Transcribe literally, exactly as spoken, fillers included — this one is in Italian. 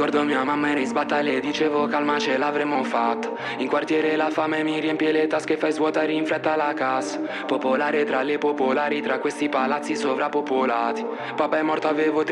Ricordo mia mamma era in sbattaglia e dicevo calma ce l'avremmo fatta. In quartiere la fame mi riempie le tasche, fai svuotare in fretta la cassa. Popolare tra le popolari, tra questi palazzi sovrappopolati. Papà è morto avevo